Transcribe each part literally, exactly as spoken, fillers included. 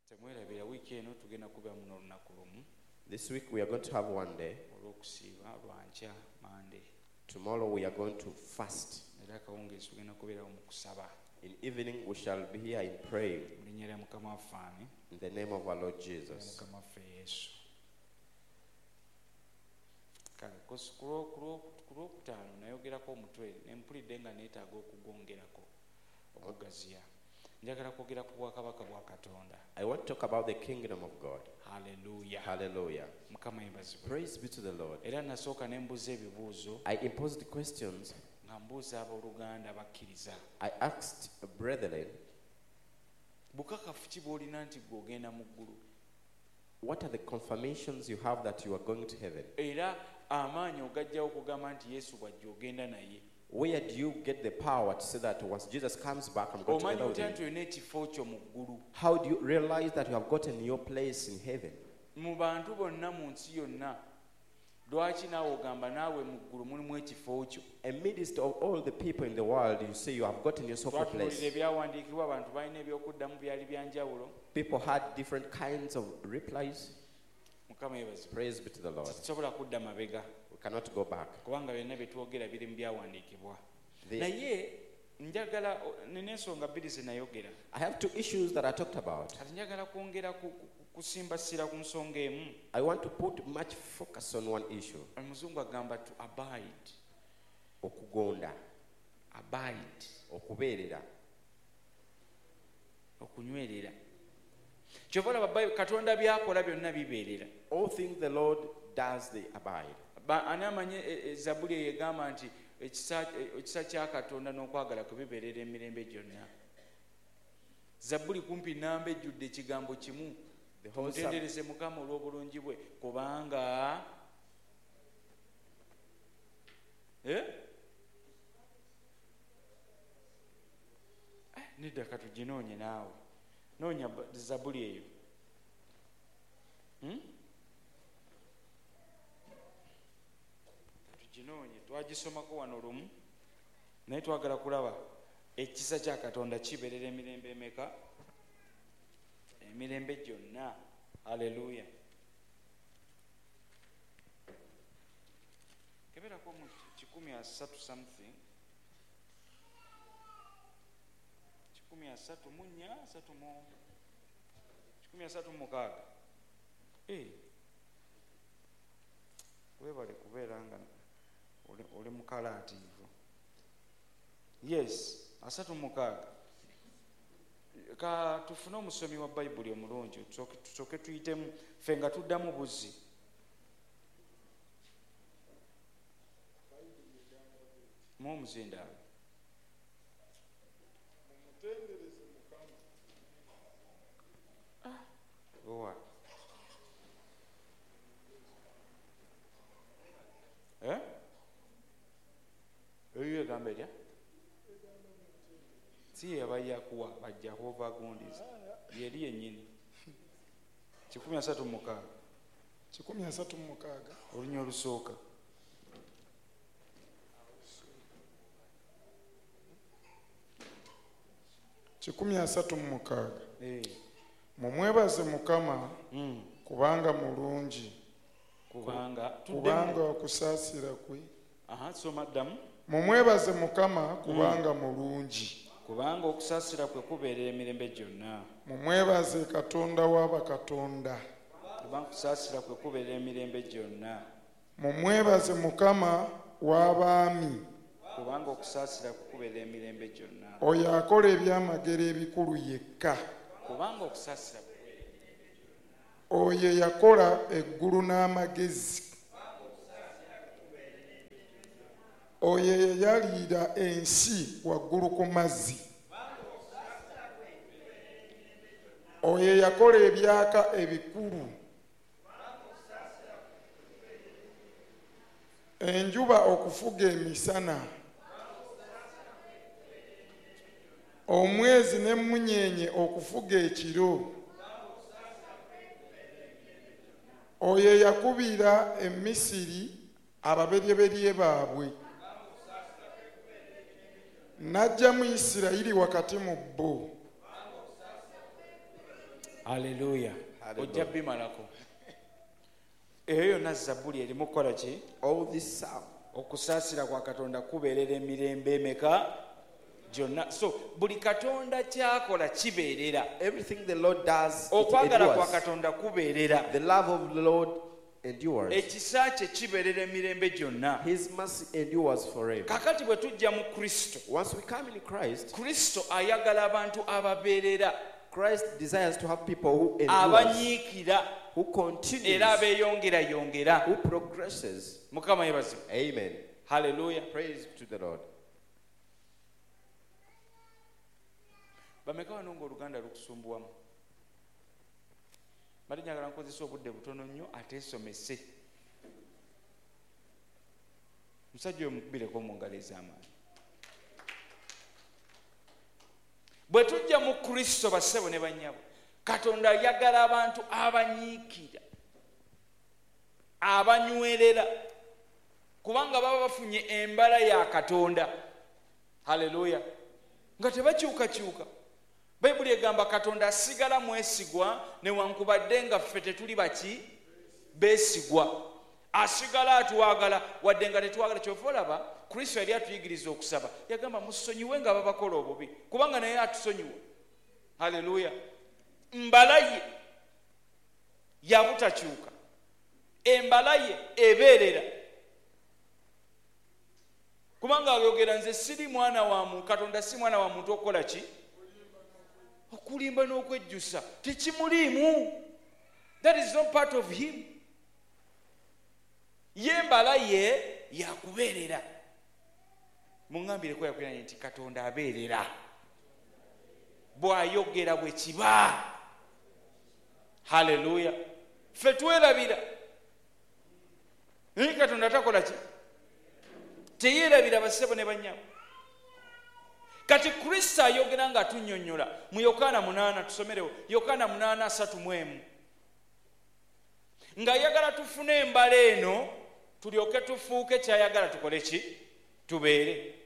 This week we are going to have one day. Tomorrow we are going to fast. In evening we shall be here in praying. In the name of our Lord Jesus. I want to talk about the kingdom of God. Hallelujah. Hallelujah. Praise be to the Lord. I imposed questions. I asked brethren, what are the confirmations you have that you are going to heaven? Where do you get the power to say that once Jesus comes back, I'm going to get out of him? How do you realize that you have gotten your place in heaven? Amidst of all the people in the world, you say you have gotten yourself a place. People had different kinds of replies. Praise be to the Lord. We cannot go back. The, I have two issues that I talked about. I want to put much focus on one issue. Okugonda. Abide. Okubeerera. Okunywerera. All things the Lord does, they abide. Ani amanye Zabuli yegamba nti ekisa kya Katonda n'okwagala kwe bibeerera emirembe gyonna. Zabuli kumpi namba ejjudde ekigambo kimu. Mutendereze Mukama olw'obulungi bwe kubanga eh nedda katuginoonye naawe noonya Zabuli eyo. Hmm? Tuginonye twagisomako wano lumu naye twagala kulaba ekisa kya Katonda kibeerera emirembe emeka? Emirembe gyonna. Haleluya. Keberako mu kikumi asatu something. Kikumi asatu mu nnya asatu mu kikumi asatu mu mukaaga. Eh. Webale kubeera nga oli mukalaativu. Yes, asatu mukaaga. Ka tufune omusomi wa Bayibuli omulungi tusooke tuyitemu ffe nga tuddamu buzzi. Mu omuzindaalo. Owa. Eh? Eyo egamba erya? Si yabaya kuwa bajja kuva gundiza. Yeri yennyini. Kikumi asatu mukaaga. Kikumi asatu mukaaga. Olunya olusooka. Kikumi asatu mukaaga. Eh. Mumwebaze Mukama Mm. kubanga mulungi. Kubanga kubanga okusaasira kwe. Aha, soma ddamu. Mumwebaze Mukama kubanga mulungi. Kubanga okusaasira kwe kubeerera emirembe gyonna. Mumwebaze Katonda w'abakatonda. Kubanga okusaasira kwe kubeerera emirembe gyonna. Mumwebaze Mukama w'abaami. Kubanga okusaasira kwe kubeerera emirembe gyonna. Oyo akola ebyamagero ebikulu yekka. Kubanga okusaasira kwe. Oyo yakola eggulu n'amagezi. Oyo yayalira ensi waggulu ku mazzi. Oyo yakola ebyaka ebikulu. Enjuba okufuga emisana. Omwezi n'emmunyeenye okufuga ekiro. Oyo yakubira emisiri ababeryeberye baabwe. Najja mu Isirayiri wakati mu bo. Hallelujah. Ojja bimalako. Eyo yonna Zabbuli erimu kukola ki? All this psalm. Okusaasira kwa Katonda kubeerera emirembe emeka gyonna. So buli Katonda kyakola kibeerera. Everything the Lord does, it okwagala kwa endures. Katonda kubeerera. The love of the Lord endures. Ekisa kye kibeerera emirembe gyonna. His mercy endures forever. Kakati bwe tujja mu Kristo, Once we come in Christ, Kristo ayagala abantu ababeerera, Christ desires to have people who endure, abanyiikira who continues, era abeeyongerayongera. who progresses. Mukama yebazibu. Amen. Hallelujah. Praise to the Lord. Bameka wano ng'Oluganda lukusumbuwamu? Bali njagala nkozesa obudde butono nnyo ateesomese. Musajja oyo mukubireko mu ngalo ez'amaanyi. Bwe tujja mu Kristo bassebo ne bannyabo, Katonda ayagala abantu abanyiikira, abanywerera, kubanga baba bafunye embala ya Katonda. Haleluya. Nga tebakyukakyuka. Bayibuli egamba Katonda asigala mwesigwa newankubadde nga ffe tetuli baki beesigwa. Asigala atwagala wadde nga tetwagala. Kyova olaba Kristo yali atuyigiriza okusaba, yagamba musonyiwe nga babakola obubi, kubanga naye atusonyiwa. Haleluya. Mbala ye yabutakyuka, embala ye ebeerera, kubanga ayogera nze siri mwana wa muntu, Katonda si mwana wa muntu okukola ki? Okulimba n'okwejjusa. Tekimuliimu. That is not part of him. Ye mbala ye yakubeerera. Muŋŋambireko yakwiranye nti Katonda abeerera. Bw'ayogera bwe kiba. Haleluya. Ffe twerabira. Naye Katonda takola ki? Teyeerabira bassebo ne bannyabo. Kati Kristo ayogera nga atunnyonnyola mu Yokaana munaana, tusomerewo Yokaana munaana asatu mu emu. Ng'ayagala tufune embala eno tulyoke tufuuke kyayagala tukole ki? Tubeere.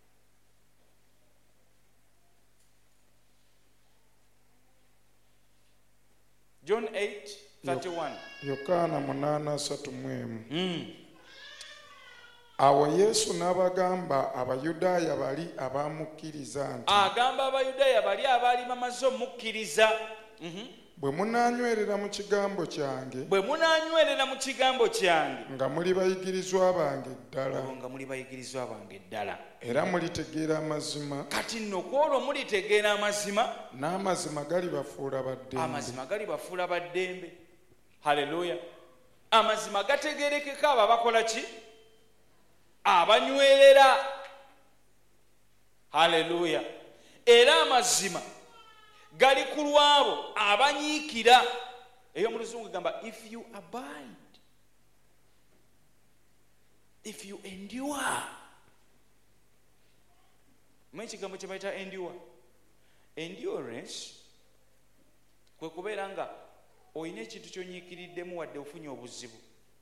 John eight thirty-one. Yokaana munaana asatu mu emu. Mm. Awo Yesu n'abagamba Abayudaaya bali abaamukkiriza nti, agamba Abayudaaya bali abaali bamaze omukkiriza, bwe munaanywerera mu kigambo kyange, bwe munaanywerera mu kigambo kyange, nga muli bayigirizwa bange ddala, nga muli bayigirizwa bange ddala, era mulitegeera amazima, kati nno kwolwo mulitegeera amazima, n'amazima galibafuula baddembe. amazima galibafuula baddembe. Haleluya. Amazima gategeerekeka abo abakola ki? Abanywerera. Haleluya. Era amazima gali ku lwabo abanyiikira. Eyo mu Luzungu gamba if you abide, if you endure. Mwe kigambo kye bayita endure. Endurance kwe kubeera nga oyina ekintu ky'onyiikiriddemu wadde ofunye obuzibu.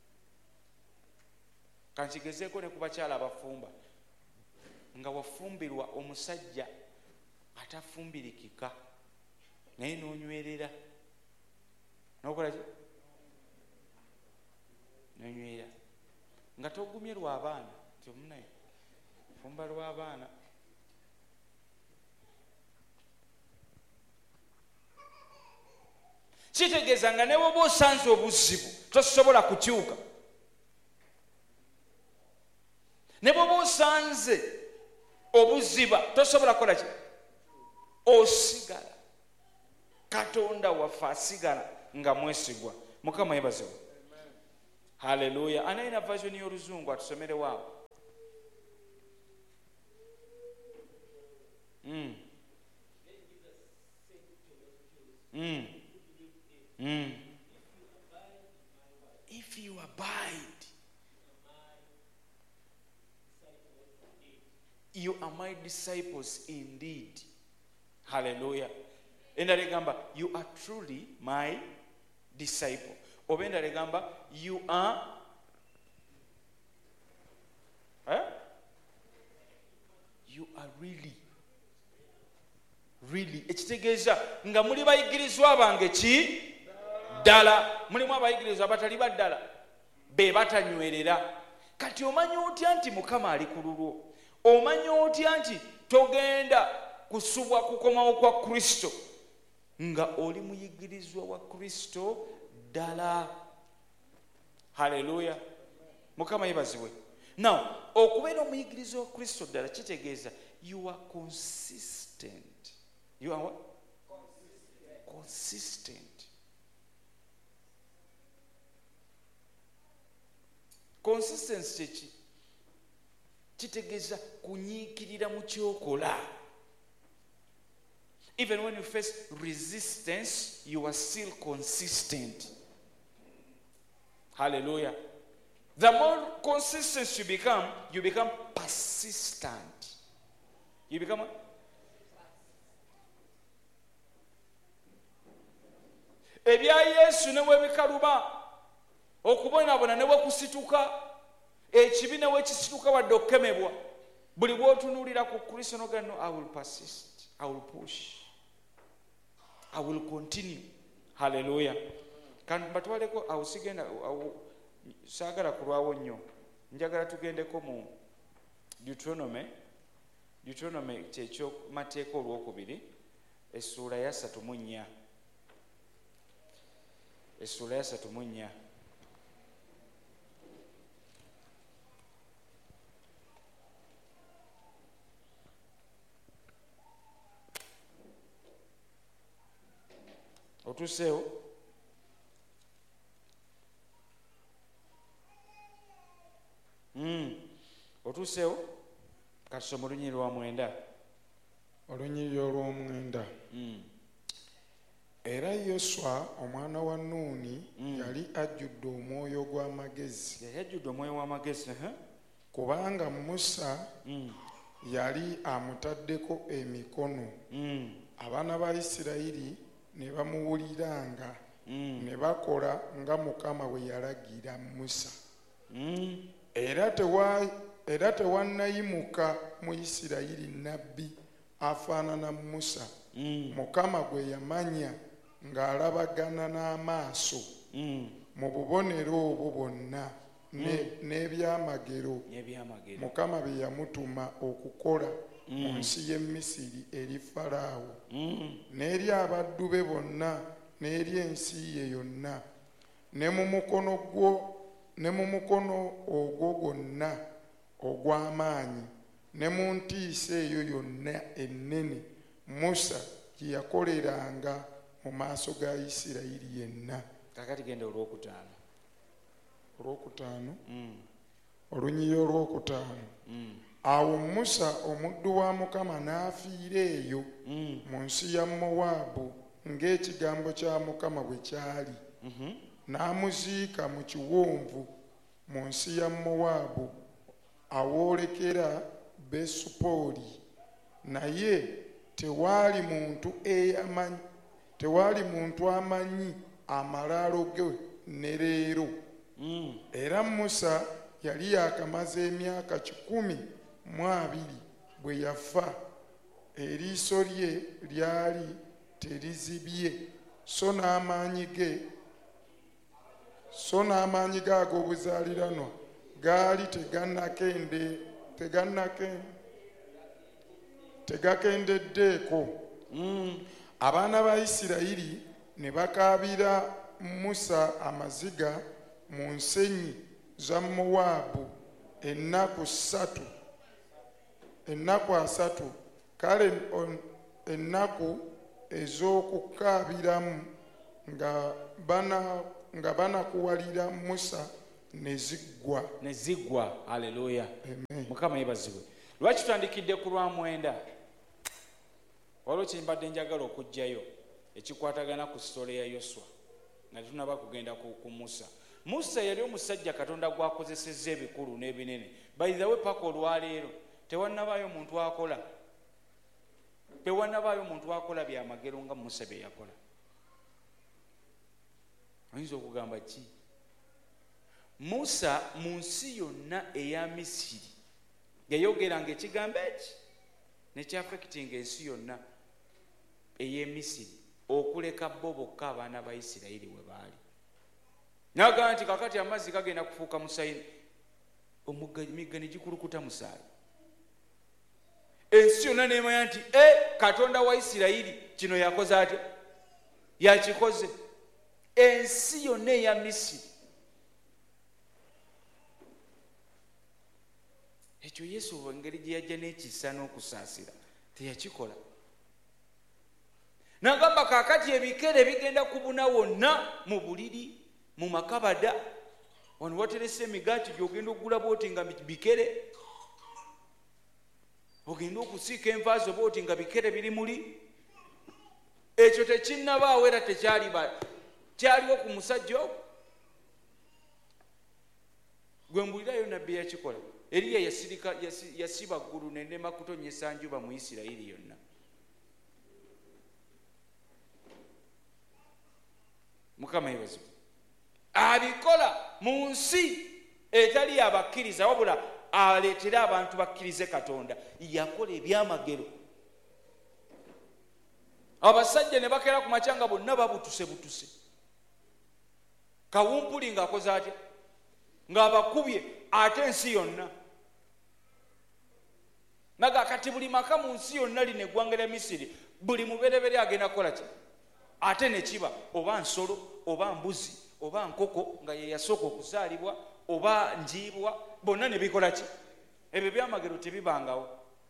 Kankigezeeko ne ku bakyala abafumba, nga wafumbirwa omusajja atafumbirikika naye n'onywerera, n'okola ki? N'onywera nga togumye lw'abaana, nti omunaye fumba lw'abaana. Kitegeeza nga ne bw'oba osanze obuzibu tosobola kukyuka. Ne bw'oba osanze obuziba tosobola kukola ki? Osigala. Katonda waffe asigala nga mwesigwa. Mukama yebazewo. Haleluya. Anayina version y'Oluzungu atusomerewo awo. Mm. Mm. Mm. If you abide, you are my disciples indeed. Hallelujah. Endala egamba you are truly my disciple. Oba endala egamba you are eh? You are really really ekitegeeza nga muli bayigirizwa bange ki ddala, mulimu abayigirizwa abatali baddala be batanywerera. Kati omanya otya nti Mukama ali ku lulwo? Omanya otya nti togenda kusubwa kukomawo kwa Kristo nga oli muyigirizwa wa Kristo ddala? Haleluya, Mukama yebazibwe. Now okubeera omuyigirizwa wa Kristo ddala kitegeeza you are consistent. You are what? Consistent. Consistent. Consistency ki? Kitegeeza kunyiikirira mu kyokola. Even when you face resistance, you are still consistent. Hallelujah. The more consistent you become, you become persistent. You become what? Ebya Yesu ne webikaluba okubonaabona ne wekusituka, ekibi ne wekisituka wadde okukemebwa, buli bw'otunuulira ku Kristo n'ogamba no, I will persist, I will push, I will continue. Hallelujah. Kandi batwaleko awo sigenda saagala kulwawo nnyo, njagala tugendeko mu Deuteronomy. Deuteronomy kyekyo mateeka olwokubiri essuula ya ssatu mu nnya. Essuula ya ssatu mu nnya. Otuseewo? Mm. Otuseewo? Kasoma olunyiri lwa mwenda. Olunyiri olw'omwenda. Mm. Era Yoswa omwana wa Nuuni mm. yali ajjudde omwoyo gw'amagezi. Yali ajjudde omwoyo w'amagezi. Uh-huh. Kubanga Musa mm. yali amutaddeko emikono. Mm. Abaana ba Isirayiri ne bamuwuliranga mm. ne bakola nga Mukama bwe yalagira Musa. Mm. Era tewa era tewannayimuka mu Isirayiri nabbi afaanana Musa. Mm. Mukama gwe yamanya ng'alabagana n'amaaso mm. mu bubonero obwo bwonna n'ebyamagero mm. Mukama bye yamutuma okukola mm. mu nsi y'e Misiri eri Falaawo mm. n'eri abaddu be bonna n'eri ensi ye yonna ne mu mukono gwo ne mu mukono ogwo gwonna ogw'amaanyi ne mu ntiisa eyo yonna ennene Musa gye yakoleranga mu maaso ga Isirayiri yenna. Kakati genda olwokutaano. Olwokutaano? Mm. Olunyiri olwokutaano. Mm. Awo Musa omuddu wa Mukama n'afiira eyo mm. mu nsi ya Mowaabu ng'ekigambo kya Mukama bwe kyali. Mm-hmm. N'amuziika mu kiwonvu mu nsi ya Mowaabu awoolekera Besupooli. Naye tewaali muntu eyamanyi tewaali muntu amanyi amalaalo ge ne leero. mm. Era Musa yali yakamaze emyaka kikumi mu abiri bwe yafa, eriiso lye lyali terizibye so n'amaanyi ge so n'amaanyi ge ag'obuzaaliranwa gaali tegannakende tegannake tegakendeddeeko. mm. Abaana ba Isirayiri ne bakaabira Musa amaziga mu nsenyi za Mowaabu ennaku ssatu ennaku asatu. Kale ennaku ez'okukaabiramu nga bana nga banakuwalira Musa ne ziggwa. Ne ziggwa. Haleluya. Amen. Mukama yebazibwe. Lwaki tutandikidde ku lwa mwenda? Waliwo kye mbadde njagala okugjayo ekikwatagana ku sitole ya Yoswa nga tunaba kugenda ku, ku Musa. Musa yali omusajja Katonda gwakozesezza ebikulu n'ebinene. By the way, paka olwaleero tewannabaayo muntu akola tewannabaayo omuntu akola byamagero nga Musa bye yakola. Oyinza okugamba ki? Musa mu nsi yonna eya Misiri yayogeranga ekigambo eki nekyafekitinga ensi yonna. ey'e Misiri okuleka bo bokka abaana ba Isirayiri we baali. N'agamba nti kakati amazzi gagenda kufuuka musayini, emigga ne gikulukuta musaayi. Ensi yonna n'emanya nti e Katonda wa Isirayiri kino yakoze atya, yakikoze. Ensi yonna eya Misiri. Ekyo Yesu engeri gye yajja n'ekisa n'okusaasira teyakikola. N'agamba kaakati ebikere bigenda kubuna wonna mu buliri, mu makabada. Wano waterese emigaati gy'ogenda okugula booti nga bikere. Ogenda okusiika enva zo booti nga bikere biri muli. Ekyo tekinnabaawo era tekyali kyaliwo ku musajja ogwo. Gwe mbulirayo nabbi yakikola. Eriya yasirika yasiba ggulu n'enema kutonnyesa njuba mu Isirayiri yonna. Mukama yeebazibwe. Abikola mu nsi etali yabakkiriza wabula aleetera abantu bakkirize Katonda. Yakola ebyamagero. Abasajja ne bakera ku makyanga bonna babutuse butuse. Kawumpuli ng'akoze atya, ng'abakubye ate ensi yonna. Naga kati buli maka mu nsi yonna lino eggwanga lya Misiri buli muberebere agenda kukola ki? Ate ne kiba oba nsolo oba mbuzi oba nkoko nga ye yasooka okuzaalibwa oba njiibwa, bonna ne bikola ki? Ebyo byamagero tebibangawo.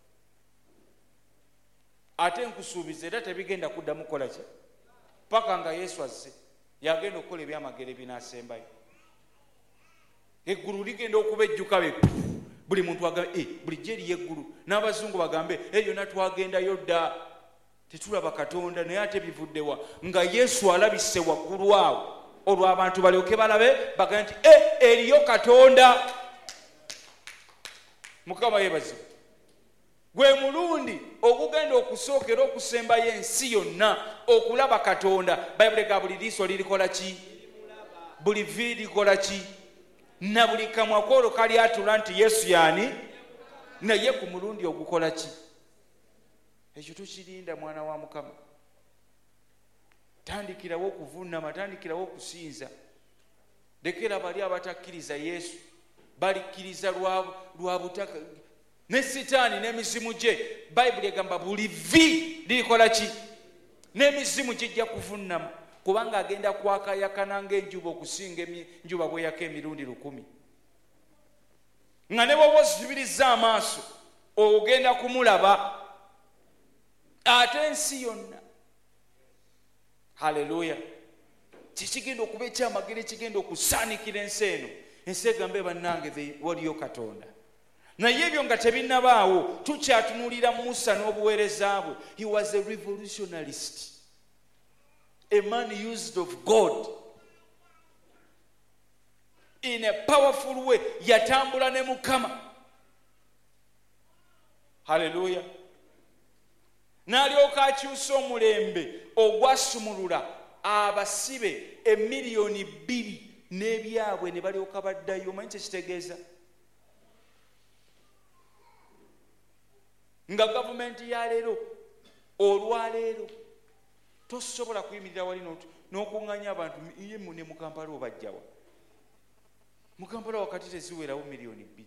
Ate nkusuubiza era tebigenda kuddamu kukola ki? Paka nga Yesu azze yagenda okukola ebyamagero ebinaasembayo. Eggulu ligenda okuba ejjuka be. Buli muntu agambe eh bulijjo eriyo eggulu. N'abazungu bagambe eh yonna twagendayo dda tetulaba Katonda, naye ate bivuddewa nga Yesu alabise waggulu awo. Olwo abantu balyoke balabe bagambe nti eh eriyo Katonda. Mukama yeebazibwe. Gwe mulundi okugenda okusookera okusembayo ensi yonna okulaba Katonda. Bayibuli ga buli liiso lirikola ki? Buli vvi likola ki? Na buli kamwa koolo kali atula nti Yesu yaani, naye ku mulundi ogukola ki? Ekyo tukirinda mwana wa Mukama. Tandikirawo okuvuunama, tandikirawo okusinza. Lekera bali abatakkiriza Yesu balikkiriza lwa butaka ne Sitaani n'emizimu gye. Bayibuli egamba buli vvi lirikola ki? N'emizimu gijja kuvuunama, kubanga agenda kwakayakana ng'enjuba okusinga enjuba bweyaka emirundi lukumi. Nga ne bw'oba ozibiriza amaaso ogenda kumulaba. Ate ensi yonna. Haleluya. Kikigenda okuba ekyamagero ekigenda okusaanikira ensi eno. Ensi egambe bannange waliyo Katonda. Naye ebyo nga tebinnabaawo tukyatunuulira Musa n'obuweereza bwe. He was a revolutionarist. A man used of God in a powerful way. Yatambula ne Mukama. Haleluya. N'alyoka akyusa omulembe ogwasumulula abasibe emiliyoni bbiri n'ebyabwe ne balyoka baddayo. Omanyi kye kitegeeza? Nga gavumenti ya leero olwaleero tosobola kuyimirira wali n'okuŋŋanya abantu ye ne mu Kampala obajjawa. Mu Kampala wakati teziwerawo miliyoni bbiri.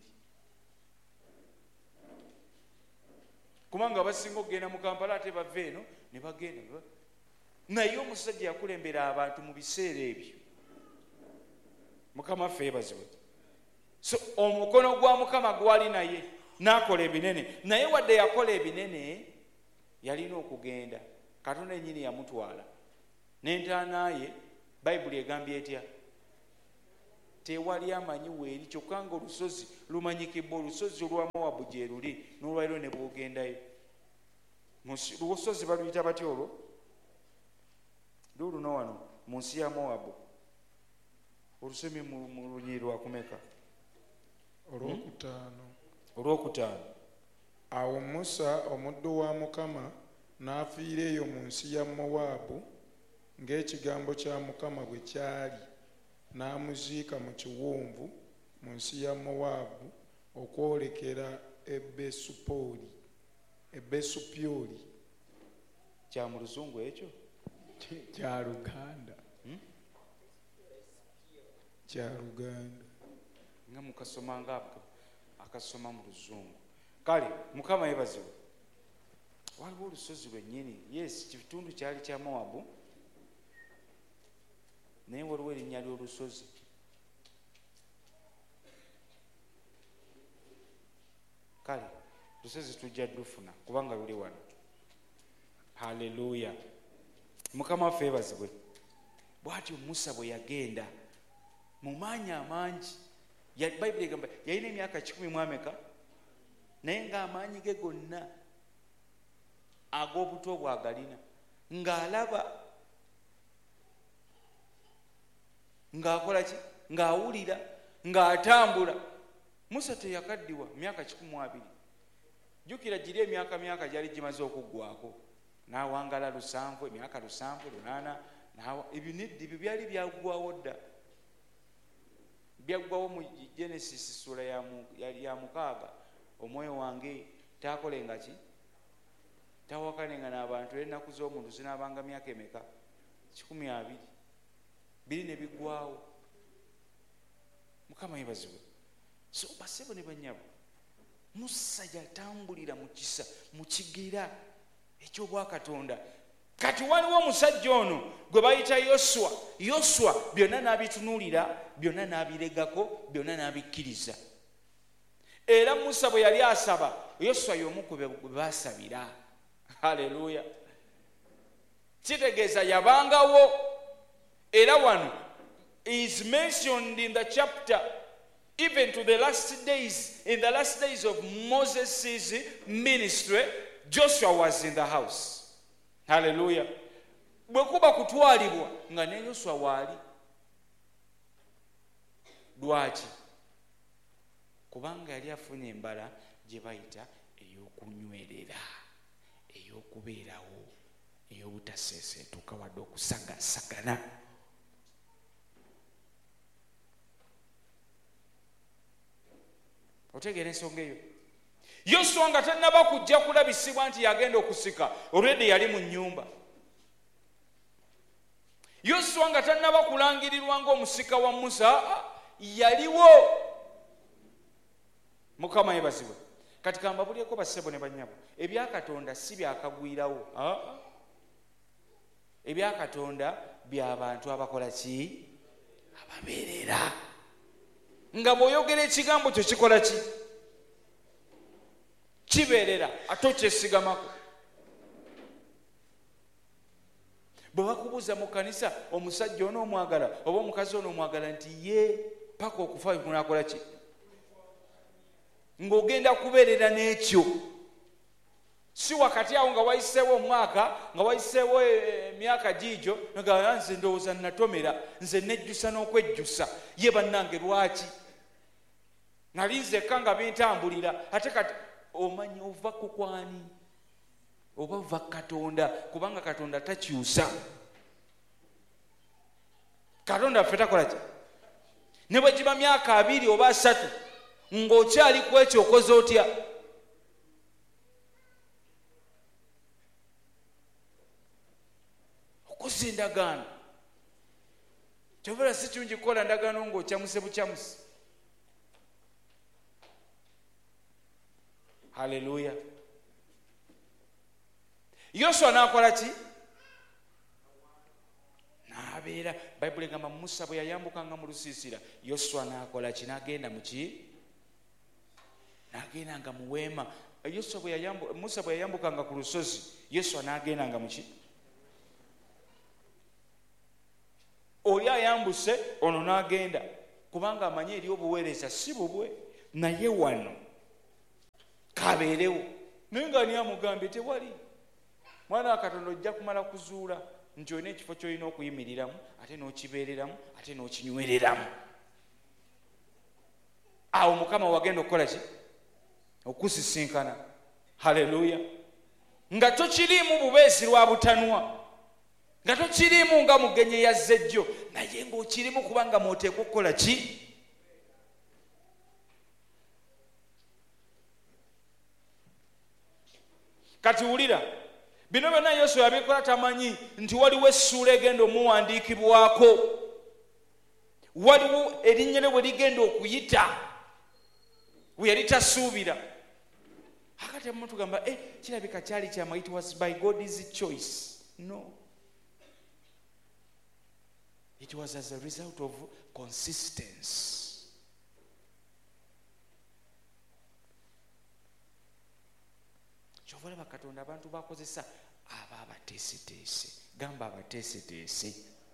Kubanga abasinga okugenda mu Kampala ate bava eno ne bagenda. Naye omusajja yakulembera abantu mu biseera ebyo. Mukama ffe yeebazibwe. So omukono gwa Mukama gwali naye n'akola ebinene. Naye wadde yakola ebinene yalina okugenda. Katonda yennyini yamutwala. N'entaana ye Bayibuli egambye etya? Tewali amanyi weeri kyokka nga olusozi lumanyikibwa. Olusozi olwa Mowabu gye luli n'olwaliro ne bw'ogendayo. Olusozi baluyita batya olwo? Luluno wano mu nsi ya Mowabu. Olusomye mu lunyiri lwakumeka? Olwokutaano. Olwokutaano. Awo Musa omuddu wa Mukama n'afiira eyo mu nsi ya Mowaabu ng'ekigambo kya Mukama bwe kyali, n'amuziika mu kiwonvu mu nsi ya Mowaabu okwolekera e Besupoli, e Besupyoli. kya mu luzungu ekyo kya Luganda kya Luganda nga mukasoma nga akasoma mu luzungu. Kale Mukama yeebazibwe. Waliwo olusozi lwennyini, yes, kitundu kyali kya Mowabu, naye waliwo erinnya ly'olusozi. Kale lusozi tujja dufuna kubanga luli wano. Haleluya. Mukama waffe yeebazibwe. Bw'atyo Musa bwe yagenda mu maanyi amangi, Bayibuli egamba yalina emyaka kikumi mu ameka, naye ng'amaanyi ge gonna ag'obuto bwagalina, ng'alaba, ng'akola ki, ng'awulira, ng'atambula. Musa teyakaddiwa myaka kikumi mu abiri. Jjukira giri emyaka myaka gyali gimaze okuggwako, n'awangala lusanvu, emyaka lusanvu lunaana, ebyo nedda ebyo byali byaggwawo dda, byaggwawo mu Genesis sura ya mukaaga. Omwoyo wange taakolenga ki, tawakanenga n'abantu, ennaku z'omuntu zinaabanga myaka emeka? kikumi abiri. Biri ne biggwawo. Mukama yeebazibwe. So basebo ne bannyabo, Musa yatambulira mu kisa mu kigera eky'obwakatonda. Kati waliwo omusajja ono gwe bayita Yoswa. Yoswa byonna n'abitunuulira, byonna n'abiregako, byonna n'abikkiriza. Era Musa bwe yali asaba, Yoswa y'omu ku be baasabira. Haleluya. Kitegeeza yabangawo. Era wano is mentioned in the chapter, even to the last days, in the last days of Moses' ministry, Joshua was in the house. Hallelujah. Bwe kuba kutwalibwa nga ne Yoswa waali. Lwaki? Kubanga yali afunye embala gye bayita ey'okunywerera, ey'okubeerawo, ey'obutaseeseetuka wadde okusagasagana. Otegeera ensonga eyo? Yoswa nga tannaba kujja kulabisibwa nti yagenda okusika, already yali mu nnyumba. Yoswa nga tannaba kulangirirwa ng'omusika wa Musa, yaliwo. Mukama yeebazibwe. Kati kambabulyeko bassebo ne bannyabo, ebyakatonda si byakagwirawo. Ebyakatonda by'abantu abakola ki? Ababeerera. Nga bw'oyogera ekigambo kyo kikola ki? Kibeerera, ate okyesigamako. Bwe bakubuuza mu kanisa omusajja onoomwagala oba omukazi onoomwagala nti ye paka okufa kunaakola ki? Ng'ogenda kubeerera n'ekyo. Si wakati awo nga wayiseewo omwaka, nga wayiseewo emyaka giigyo, nga nze ndowooza natomera, nze nejjusa n'okwejjusa. Ye bannange lwaki? Nali nzekka nga bintambulira, ate kati omanyi ova ku kwani? Oba ova Katonda, kubanga Katonda takyusa. Katonda ffe takola ki? Ne bwe giba myaka abiri oba asatu, ng'okyali ku ekyo okoze otya? Okoze endagaano. Kyobera si kirungi kukola ndagaano ng'okyamuse bukyamuse. Haleluya. Yoswa n'akola ki? N'abeera. Bayibuli egamba Musa bwe yayambukanga mu lusiisira, Yoswa n'akola ki? N'agenda mu ki? N'agendanga mu weema. Yoswa bwe yayambu, Musa bwe yayambukanga ku lusozi, Yoswa n'agendanga mu ki? Oli ayambuse, ono n'agenda. Kubanga amanyi eri obuweereza si bubwe, naye wano kabeerewo. Naye nga ani amugambye tewali. Mwana wa Katonda ojja kumala kuzuula nti olina ekifo ky'olina okuyimiriramu, ate n'okibeereramu, ate n'okinywereramu. Awo Mukama wagenda okukola ki? Okusisinkana. Haleluya. Nga tokiriimu bubeezi lwa butanwa, nga tokiriimu nga mugenyi yazze ejjo, naye ng'okirimu kubanga mw'oteekwa okukola ki? Kati wulira, bino byonna Yesu yabikola tamanyi nti waliwo essuula egenda omuwandiikibwako, waliwo erinnya lye bwe ligenda okuyita we yali tasuubira. Akati abamu tugamba eh, kirabika kyali kyama, it was by God's choice. No, it was as a result of consistency. Kyova olaba Katonda abantu bakozesa aba abateeseteese, gamba abateeseteese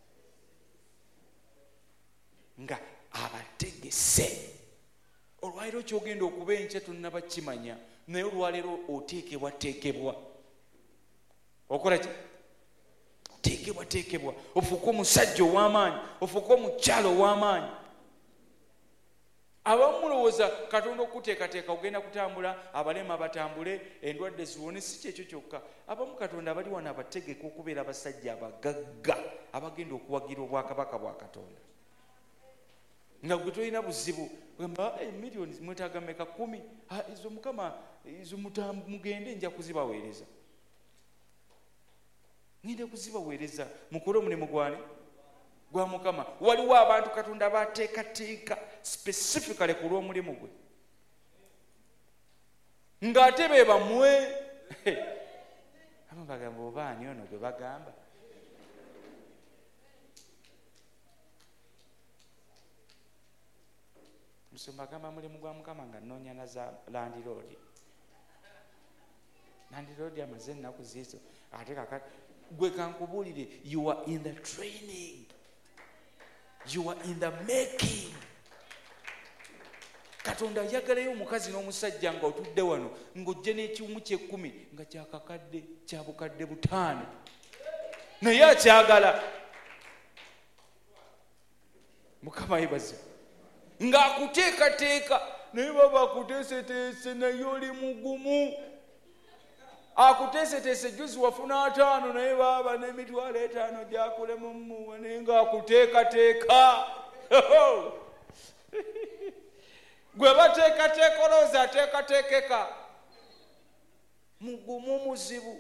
nga abategese. Olwaleero kyogenda okuba enkya tonnaba kimanya, naye olwaleero oteekebwateekebwa. Okola ki? Oteekebwateekebwa, ofuuke omusajja ow'amaanyi, ofuuke omukyalo ow'amaanyi. Abamu mulowooza Katonda okuteekateeka ogenda kutambula, abalema batambule, endwadde ziwone. Si kyekyo kyokka. Abamu Katonda abali wano abategeka okubeera abasajja abagagga abagenda okuwagira obwakabaka bwa Katonda. Nga gwe tolina buzibu gamba emiliyoni mwetaaga meka kumi, izo Mukama izo mugende nja kuzibaweereza. Ngenda kuzibaweereza mukole omulimu gwane gwa Mukama. Waliwo abantu Katonda bateekateeka specifically ku lw'omulimu gwe, ng'ate be bamwe abamu bagamba oba ani ono gwe bagamba. Musumba agamba mulimu gwa Mukama nga nnoonya na za landiroodi. Landiroodi amaze ennaku ziizo ate kakati gwe kankubuulire, you are in the training, you are in the making. Katonda ayagalayo omukazi n'omusajja nga otudde wano ng'ojje n'ekiwumu ky'ekkumi nga kyakakadde kya bukadde butaano, naye akyagala. Mukama yebaze ng'akuteekateeka, naye baba akuteeseteese naye oli mugumu. Akuteeseteese juzi wafuna ataano naye baba n'emitwalo etaano gyakulemu mmuwa, naye ng'akuteekateeka. Gwe bateekateeka olowooza ateekateekeka, mugumu muzibu.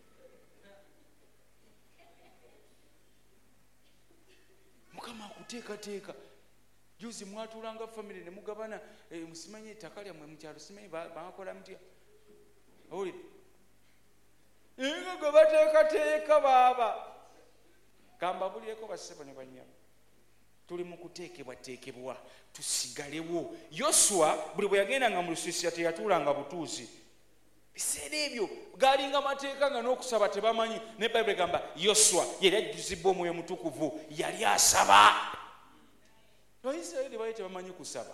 Mukama akuteekateeka. Juzi mwatuulanga family ne mugabana e, musimanye ettaka lyammwe mu kyalo, simanyi bakola mutya? Owulire inga gwe bateekateeka baaba. Kambabulireko bassebo ne bannyabo, tuli mu kuteekebwateekebwa tusigalewo. Yoswa buli bwe yagendanga mu lusiisira teyatuulanga butuuzi. Biseera ebyo gaalinga mateeka nga n'okusaba tebamanyi. Ne Bayibuli egamba Yoswa yali ajjuzibwa Omwoyo Mutukuvu, yali asaba. Abayisirayiri baali tebamanyi kusaba.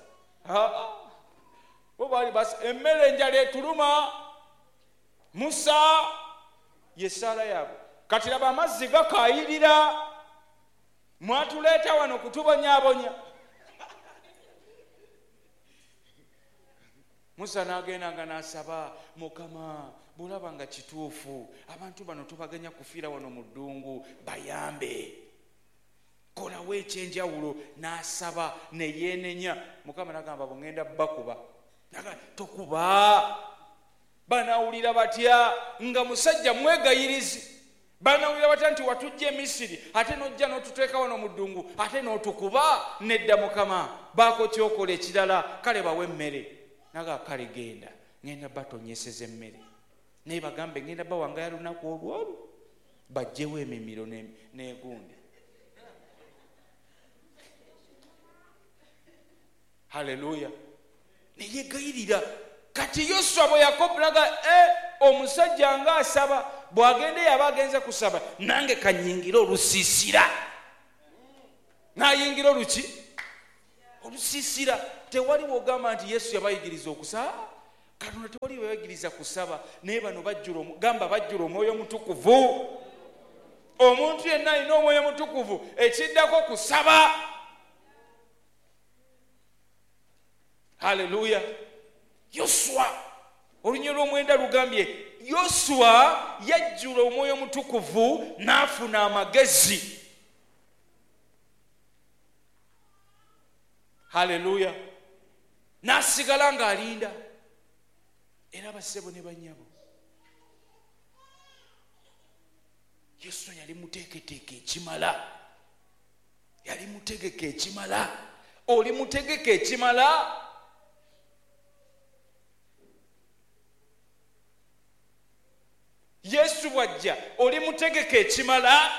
Bo baali basi emmere enjala etuluma, Musa ye ssaala yaabwe. Kati laba amazzi gakaayirira, mwatuleeta wano kutubonyaabonya. Musa n'agendanga n'asaba, Mukama bw'olaba nga kituufu abantu bano tubaganya kufiira wano mu ddungu, bayambe, kolawo ekyenjawulo. N'asaba ne yeenenya. Mukama n'agamba bw'ŋŋenda bakuba. Tokuba. Banaawulira batya nga musajja mwegayirizi? Banaawulira batya nti watujja e Misiri ate n'ojja n'otuteeka wano mu ddungu ate n'otukuba? Nedda Mukama, baako kyokola ekirala, kale bawe emmere. Naga kale genda, ngenda batonyeseza emmere. Naye bagambe ngenda bawangaya lunaku olwolu, bajjewo emimiro n'egundi. Haleluya. Neyegayirira. Kati Yoswa bwe yakopulaga e omusajja nga asaba, bw'agende yaba agenze kusaba, nange kanyingira olusiisira. N'ayingira oluki? Olusiisira. Tewali wogamba nti Yesu yabayigiriza okusaba. Katonda tewali bayigiriza kusaba, naye bano bajjula gamba bajjula Omwoyo Mutukuvu. Omuntu yenna alina Omwoyo Mutukuvu, ekiddako kusaba. Haleluya. Yoswa olunyiro lw'omwenda lugambye Yoswa yajjula Omwoyo Mutukuvu n'afuna amagezi. Haleluya. N'asigala ng'alinda. Era bassebo ne bannyabo, Yesu yali muteeketeeke ekimala. Yali mutegeke ekimala. Oli mutegeke ekimala. Yesu bwajja oli mutegeke ekimala.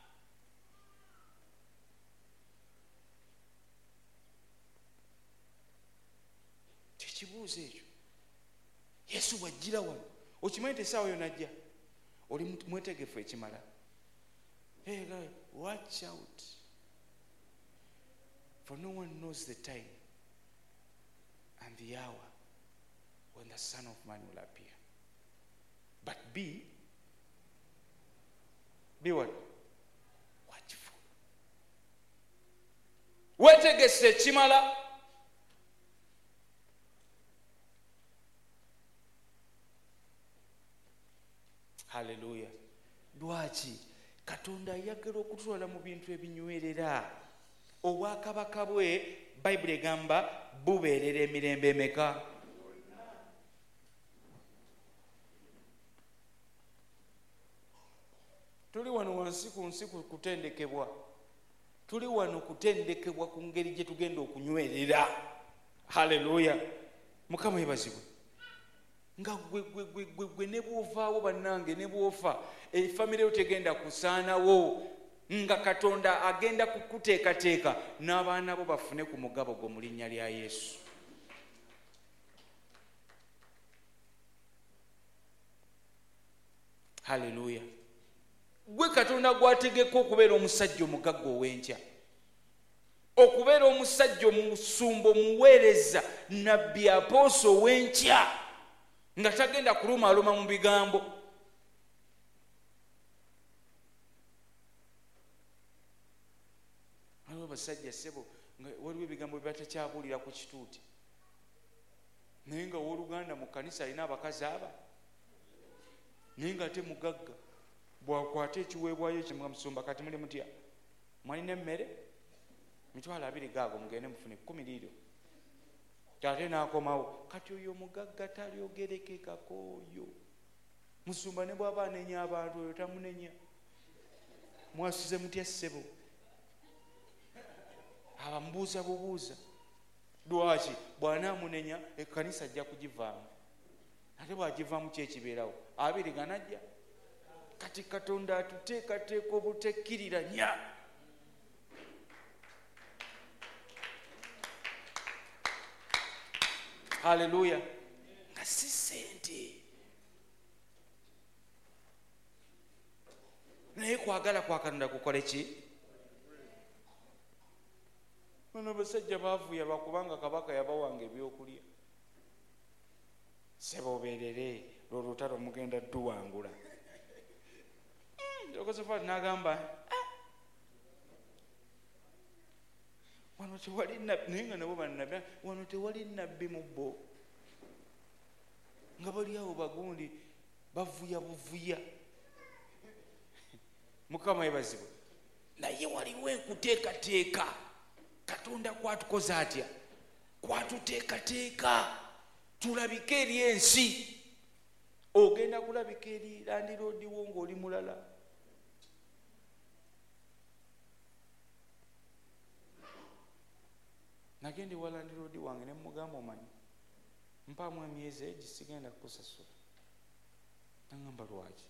Tekibuuzo ekyo. Yesu bwajjira wano okimanyi nti essaawa yonna ajja oli mwetegefu ekimala. Hey guys, watch out, for no one knows the time and the hour when the Son of Man will appear. But be, be what? Watchful. Wetegese ekimala. Hallelujah. Lwaki Katonda ayagala okutwala mu bintu ebinywerera. Obwakabaka bwe Bayibuli egamba bubeerera emirembe emeka? Tuli wano wansi ku nsi kutendekebwa. Tuli wano kutendekebwa ku ngeri gye tugenda okunywerera. Hallelujah. Mukama yebazibwe. Nga gwe gwe gwe gwe gwe ne bwovaawo bannange ne bwofa efamire yo tegenda kusaanawo nga Katonda agenda kukuteekateeka n'abaana bo bafune ku mugabo gwo mu linnya lya Yesu. Hallelujah. Gwe Katonda gwategeka okubeera omusajja omugagga ow'enkya, okubeera omusajja omusumba omuweereza nabbi apooso ow'enkya nga tagenda kulumaaluma mu bigambo. Waliwo basajja ssebo nga waliwo ebigambo bye batakyabuulira ku kituuti, naye nga owooluganda mu kkanisa alina abakazi aba, naye nga ate mugagga. Bwakwata ekiweebwayo ekyo nga musumba kati muli mutya, mwalina emmere mitwalo abiri gaago mugende mufune kkumi liiro. Ate n'akomawo kati oyo mugagga talyogerekekako oyo. Musumba ne bw'aba anenya abantu oyo tamunenya. Mwasuze mutya ssebo? Abamubuuza bubuuza. Lwaki? Bw'anaamunenya ekkanisa ajja kugivaamu. Ate bw'agivaamu ki ekibeerawo? Abiri ganajja. Kati Katonda atuteekateeka obutekkiriranya. Hallelujah. Nga si ssente naye kwagala kwa Katonda kukole ki? Bano basajja baavuya lwakubanga kabaka yabawanga ebyokulya. Seboberere lwolutalo mugenda tuwangula. Josephat n'agamba wano tewali nabbi, naye nga nabo bannabbi, wano tewali nabbi mu bo. Nga bali awo bagundi bavuya buvuya. Mukama yebazibwe. Naye waliwo enkuteekateeka. Katonda kwatukoze atya? Kwatuteekateeka tulabike eri ensi. Ogenda kulabika eri landiroodi wo ng'oli mulala. Nagende wa landiroodi wange ne mugamba omanyi mpaamu emyezi egi sigenda kukusasula. Nangamba lwaki?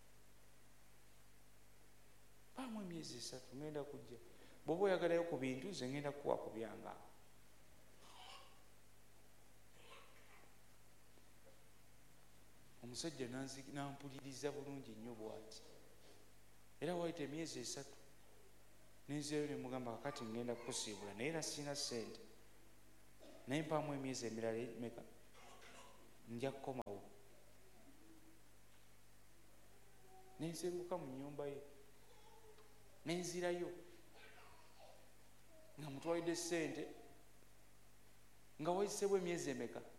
Mpaamu emyezi esatu ngenda kujja. Bw'oba oyagalayo ku bintu nze ngenda kukuwa ku byange. Omusajja nampuliriza bulungi nnyo bw'ati. Era wayita emyezi esatu nenzeeyo ne mugamba kakati ngenda kukusiibula naye era sina ssente. Naye mpaamu emyezi emirala meka nja kukomawo. Nensenguka mu nnyumba ye nenzirayo nga mutwalidde ssente nga wayiseewo emyezi emeka